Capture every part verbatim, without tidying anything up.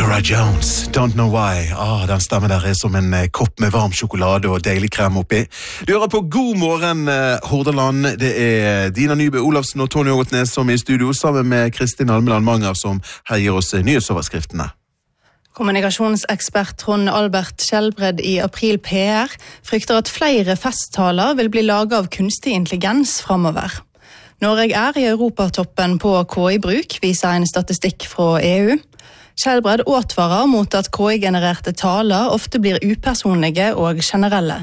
Norah Jones, Don't Know Why. Ah, den stemmen der er som en eh, kopp med varm sjokolade og deilig krem oppi. Du hører på God morgen, eh, Hordaland. Det er Dina Nybø Olafsen og Tony Åtnes som er i studio, sammen med Kristin Almeland Manger, som her gir oss eh, nyhetsoverskriftene. Kommunikasjonsekspert Trond Albert Skjelbred i April P R frykter at flere festtaler vil bli laget av kunstig intelligens fremover. Norge er i europatoppen på K I-bruk, viser en statistikk fra E U. Skjelbred åtvarer mot at K I-genererte taler ofte blir upersonlige og generelle.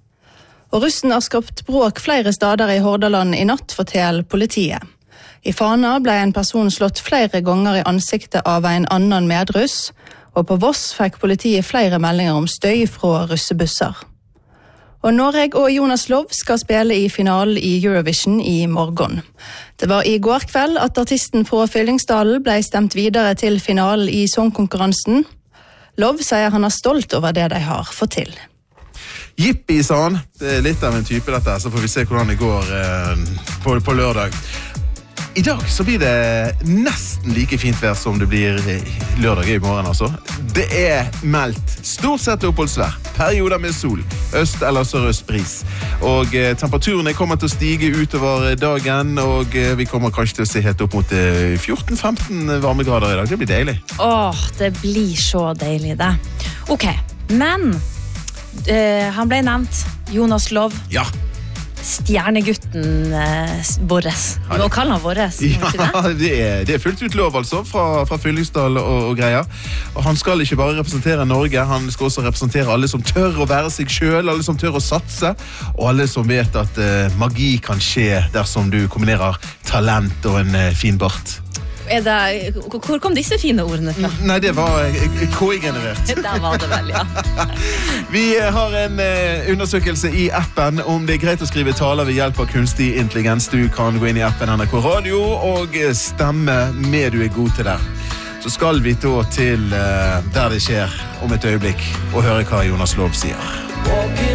Og russen har skapt bråk flere steder i Hordaland i natt, forteller politiet. I Fana ble en person slått flere ganger i ansiktet av en annen medruss, og på Voss fikk politiet flere meldinger om støy fra russebusser. Og Norge og Jonas Lov skal spille i finalen i Eurovision i morgen. Det var i går kveld at artisten fra Fyllingsdalen ble stemt videre til finalen i sangkonkurransen. Lov sier han er stolt over det de har fått til. Jippi, sa han. Det er litt av en type dette, så får vi se hvordan det går eh, på, på lørdag. I dag så blir det nesten like fint vær som det blir lørdag i morgen, altså. Det er meldt stort sett oppholdsvær, perioder med sol, øst eller sørøst bris. Og eh, temperaturene kommer til å stige utover dagen, og eh, vi kommer kanskje til å se helt opp mot eh, fjorten til femten varmegrader i dag. Det blir deilig. Åh, det blir så deilig det. Ok, men eh, han ble nevnt, Jonas Lov. Ja. Stjernegutten eh, våres. Vi må kalle han våres. Ja, det er, det er fullt ut lov altså, fra, fra Fyllingsdal og, og greier. Og han skal ikke bare representere Norge, han skal også representere alle som tør å være seg selv, alle som tør å satse, og alle som vet at eh, magi kan skje dersom du kombinerer talent og en eh, fin bart. Er det, hvor kom disse fine ordene fra? Nei, det var K I-generert. Der var det vel, ja. Vi har en uh, undersøkelse i appen om det er greit å skrive taler ved hjelp av kunstig intelligens. Du kan gå inn i appen N R K Radio og stemme med du er god til det. Så skal vi da til uh, der det skjer om et øyeblikk og høre hva Jonas Lov sier.